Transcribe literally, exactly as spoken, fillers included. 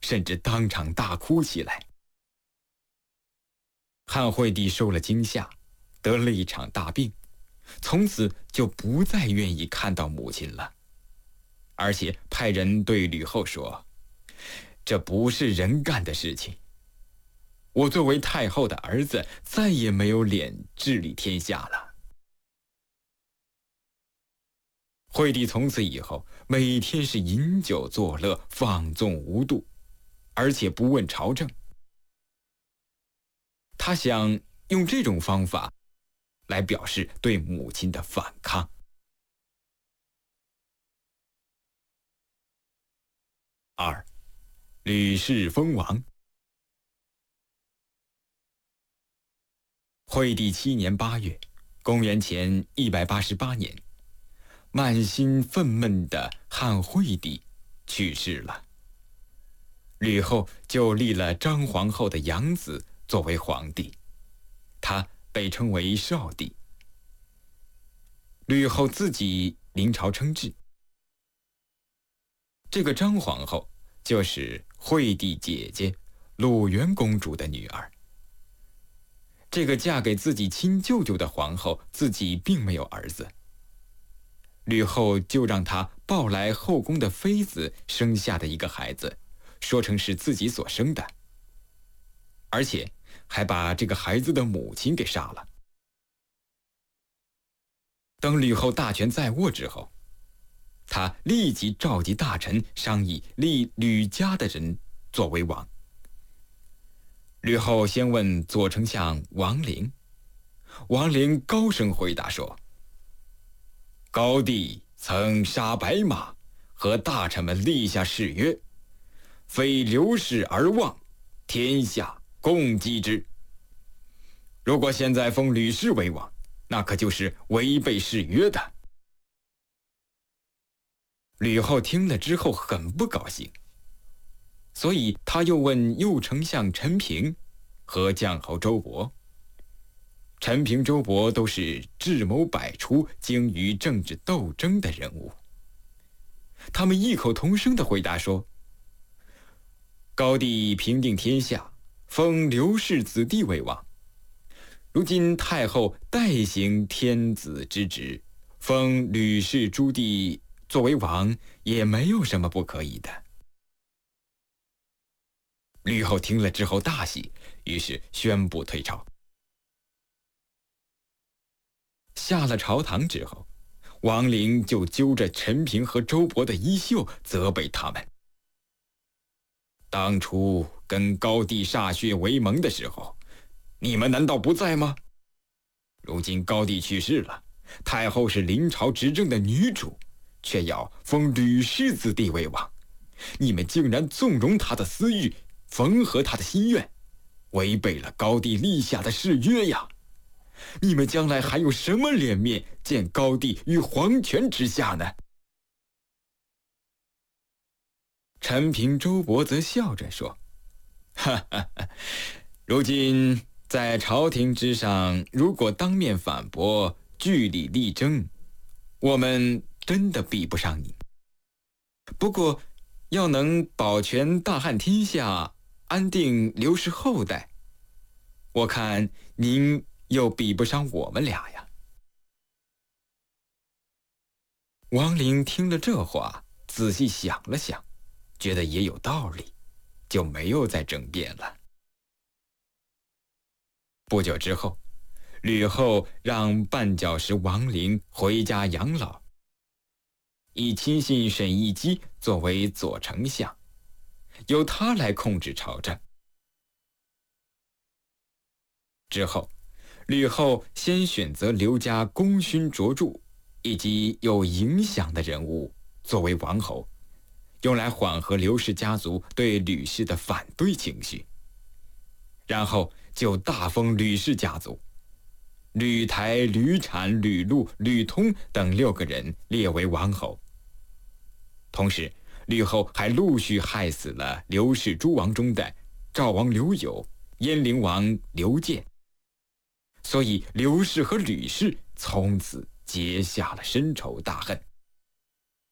甚至当场大哭起来。汉惠帝受了惊吓，得了一场大病，从此就不再愿意看到母亲了，而且派人对吕后说：“这不是人干的事情。我作为太后的儿子，再也没有脸治理天下了。”惠帝从此以后每天是饮酒作乐，放纵无度，而且不问朝政。他想用这种方法来表示对母亲的反抗。二，吕氏封王。惠帝七年八月，公元前一百八十八年，满心愤懑的汉惠帝去世了。吕后就立了张皇后的养子作为皇帝，他被称为少帝。吕后自己临朝称制。这个张皇后就是惠帝姐姐鲁元公主的女儿。这个嫁给自己亲舅舅的皇后自己并没有儿子，吕后就让她抱来后宫的妃子生下的一个孩子，说成是自己所生的，而且还把这个孩子的母亲给杀了。等吕后大权在握之后，她立即召集大臣商议立吕家的人作为王。吕后先问左丞相王陵，王陵高声回答说：“高帝曾杀白马，和大臣们立下誓约，非刘氏而望，天下共击之。如果现在封吕氏为王，那可就是违背誓约的。”吕后听了之后很不高兴，所以他又问右丞相陈平和将侯周勃。陈平、周勃都是智谋百出、精于政治斗争的人物。他们异口同声地回答说：“高帝平定天下，封刘氏子弟为王。如今太后代行天子之职，封吕氏诸弟作为王，也没有什么不可以的。”吕后听了之后大喜，于是宣布退朝。下了朝堂之后，王陵就揪着陈平和周勃的衣袖，责备他们：“当初跟高帝歃血为盟的时候，你们难道不在吗？如今高帝去世了，太后是临朝执政的女主，却要封吕氏子弟为王，你们竟然纵容他的私欲，缝合他的心愿，违背了高帝立下的誓约呀！你们将来还有什么脸面见高帝于皇权之下呢？”陈平、周勃则笑着说：“哈哈哈，如今在朝廷之上，如果当面反驳，据理力争，我们真的比不上你。不过，要能保全大汉天下，安定刘氏后代，我看您又比不上我们俩呀。”王陵听了这话，仔细想了想，觉得也有道理，就没有再争辩了。不久之后，吕后让绊脚石王陵回家养老，以亲信沈亦基作为左丞相，由他来控制朝政。之后，吕后先选择刘家功勋卓著以及有影响的人物作为王侯，用来缓和刘氏家族对吕氏的反对情绪。然后就大封吕氏家族，吕台、吕产、吕禄、吕通等六个人列为王侯。同时，吕后还陆续害死了刘氏诸王中的赵王刘友、燕灵王刘建，所以刘氏和吕氏从此结下了深仇大恨。